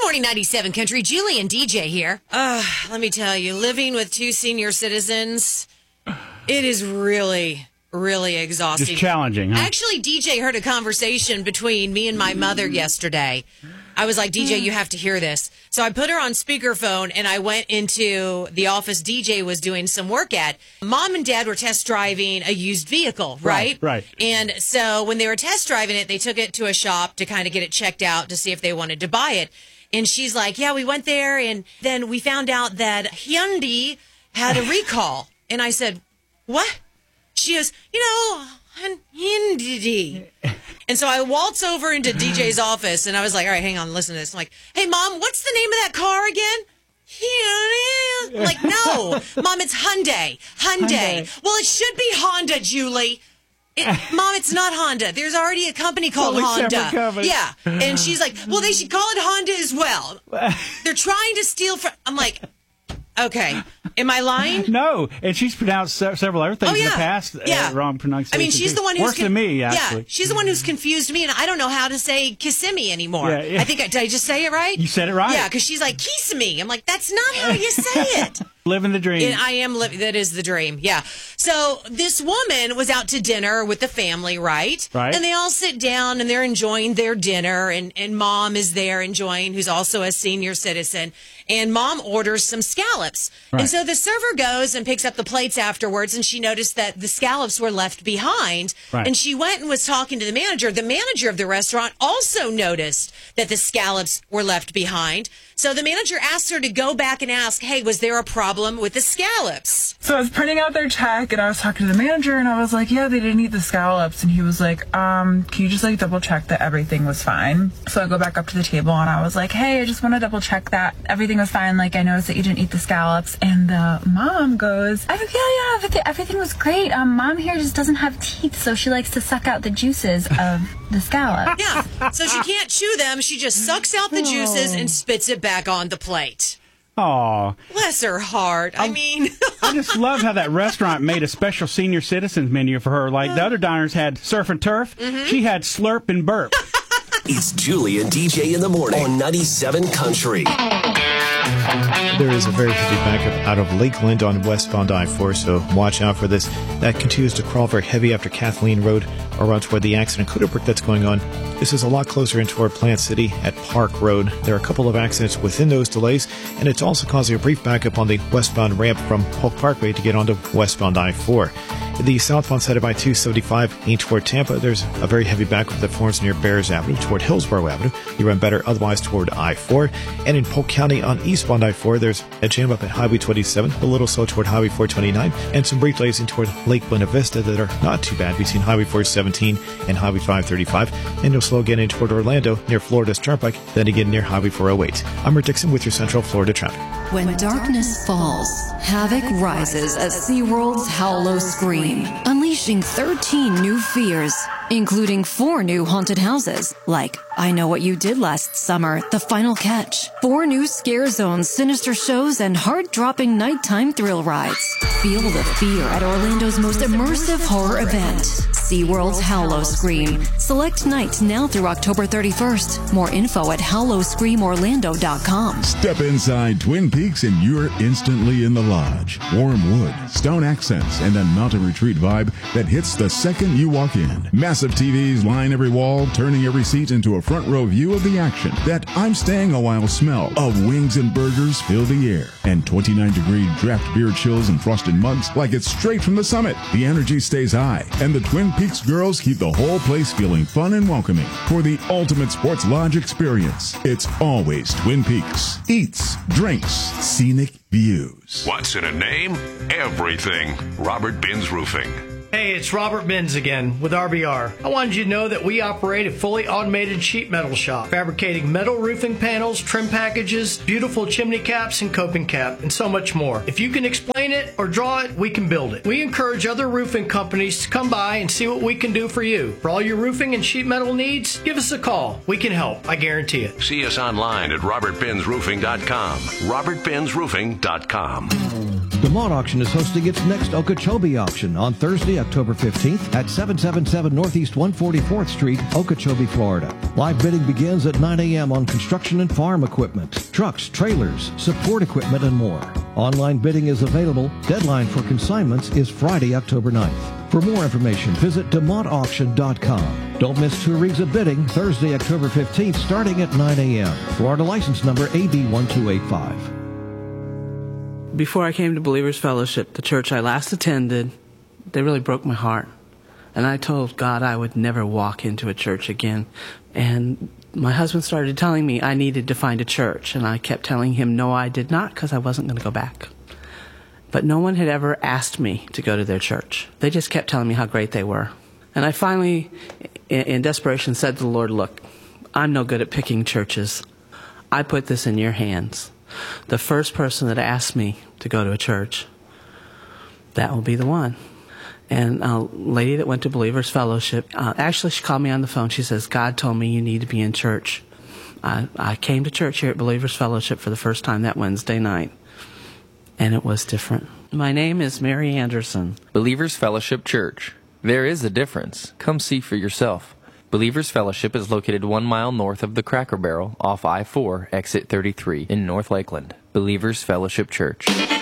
morning, 97 Country. Julie and DJ here. Let me tell you, living with two senior citizens, it is really, really exhausting. Just challenging, huh? Actually, DJ heard a conversation between me and my mother yesterday. I was like, DJ, you have to hear this. So I put her on speakerphone and I went into the office DJ was doing some work at. Mom and Dad were test driving a used vehicle, right? Right. And so when they were test driving it, they took it to a shop to kind of get it checked out to see if they wanted to buy it. And she's like, yeah, we went there and then we found out that Hyundai had a recall. And I said, what? She goes, Hyundai. And so I waltz over into DJ's office, and I was like, all right, hang on, listen to this. I'm like, hey, Mom, what's the name of that car again? I'm like, no, Mom, it's Hyundai. Well, it should be Honda, Julie. Mom, it's not Honda. There's already a company called Honda. Company. Yeah. And she's like, well, they should call it Honda as well. They're trying to steal from... I'm like, okay. Am I lying? No, and she's pronounced several other things in the past wrong pronunciation. I mean, she's the one who's worse than me. Actually, yeah, she's the one who's confused me, and I don't know how to say Kissimmee anymore. Yeah. I think did I just say it right? You said it right. Yeah, because she's like Kissimmee. I'm like, that's not how you say it. Living the dream. And I am living. That is the dream. Yeah. So this woman was out to dinner with the family, right? Right. And they all sit down and they're enjoying their dinner, and Mom is there enjoying, who's also a senior citizen. And Mom orders some scallops. Right. And so the server goes and picks up the plates afterwards, and she noticed that the scallops were left behind. Right. And she went and was talking to the manager. The manager of the restaurant also noticed that the scallops were left behind. So the manager asked her to go back and ask, hey, was there a problem with the scallops? So I was printing out their check, and I was talking to the manager, and I was like, yeah, they didn't eat the scallops. And he was like, can you just, double check that everything was fine? So I go back up to the table, and I was like, hey, I just want to double check that everything was fine. I noticed that you didn't eat the scallops. And the mom goes, everything was great. Mom here just doesn't have teeth, so she likes to suck out the juices of the scallop. Yeah, so she can't chew them. She just sucks out the juices and spits it back on the plate. Aw. Bless her heart. I mean... I just love how that restaurant made a special senior citizens menu for her. Like the other diners had surf and turf. Mm-hmm. She had slurp and burp. It's Julie and DJ in the morning on 97 Country. There is a very heavy backup out of Lakeland on westbound I-4, so watch out for this. That continues to crawl very heavy after Kathleen Road, around where the accident could have worked that's going on. This is a lot closer into our Plant City at Park Road. There are a couple of accidents within those delays, and it's also causing a brief backup on the westbound ramp from Polk Parkway to get onto westbound I-4. The southbound side of I-275 aimed toward Tampa, there's a very heavy backup that forms near Bears Avenue toward Hillsborough Avenue. You run better otherwise toward I-4. And in Polk County on eastbound I-4, there's a jam up at Highway 27, a little slow toward Highway 429, and some brief delays in toward Lake Buena Vista that are not too bad between Highway 417 and Highway 535. And you'll slow again in toward Orlando near Florida's Turnpike, then again near Highway 408. I'm Rick Dixon with your Central Florida traffic. When darkness falls, havoc rises at SeaWorld's Howl-O-Scream, unleashing 13 new fears, including 4 new haunted houses, like I Know What You Did Last Summer, The Final Catch, 4 new scare zones, sinister shows, and heart-dropping nighttime thrill rides. Feel the fear at Orlando's most immersive horror event, SeaWorld's Howl-O-Scream. Select nights now through October 31st. More info at howloscreamorlando.com. Step inside Twin Peaks and you're instantly in the lodge. Warm wood, stone accents, and a mountain retreat vibe that hits the second you walk in. Massive TVs line every wall, turning every seat into a front row view of the action. That I'm staying a while smell of wings and burgers fill the air. And 29-degree draft beer chills and frosted mugs like it's straight from the summit. The energy stays high, and the Twin Peaks girls keep the whole place feeling fun and welcoming. For the ultimate sports lodge experience, it's always Twin Peaks. Eats, drinks, scenic views. What's in a name? Everything. Robert Binns Roofing. Hey, it's Robert Binns again with RBR. I wanted you to know that we operate a fully automated sheet metal shop, fabricating metal roofing panels, trim packages, beautiful chimney caps and coping cap, and so much more. If you can explain it or draw it, we can build it. We encourage other roofing companies to come by and see what we can do for you. For all your roofing and sheet metal needs, give us a call. We can help. I guarantee it. See us online at robertbinnsroofing.com. robertbinnsroofing.com. DeMont Auction is hosting its next Okeechobee auction on Thursday, October 15th at 777 Northeast 144th Street, Okeechobee, Florida. Live bidding begins at 9 a.m. on construction and farm equipment, trucks, trailers, support equipment, and more. Online bidding is available. Deadline for consignments is Friday, October 9th. For more information, visit DeMontAuction.com. Don't miss two rigs of bidding Thursday, October 15th, starting at 9 a.m. Florida license number AB1285. Before I came to Believers Fellowship, the church I last attended, they really broke my heart. And I told God I would never walk into a church again. And my husband started telling me I needed to find a church. And I kept telling him no, I did not, because I wasn't going to go back. But no one had ever asked me to go to their church. They just kept telling me how great they were. And I finally, in desperation, said to the Lord, look, I'm no good at picking churches. I put this in your hands. The first person that asked me to go to a church, that will be the one. And a lady that went to Believers Fellowship, actually she called me on the phone. She says, God told me you need to be in church. I came to church here at Believers Fellowship for the first time that Wednesday night, and it was different. My name is Mary Anderson. Believers Fellowship Church. There is a difference. Come see for yourself. Believers Fellowship is located 1 mile north of the Cracker Barrel off I-4, exit 33 in North Lakeland. Believers Fellowship Church.